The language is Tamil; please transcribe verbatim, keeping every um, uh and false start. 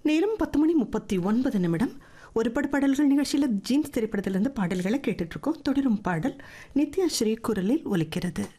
நேரம் பத்து மணி முப்பத்தி ஒன்பது நிமிடம். ஒரு பட பாடல்கள் நிகழ்ச்சியில் ஜீன்ஸ் திரைப்படத்திலிருந்து பாடல்களை கேட்டுட்ருக்கோம். தொடரும் பாடல் நித்யா ஸ்ரீ குரலில் ஒலிக்கிறது.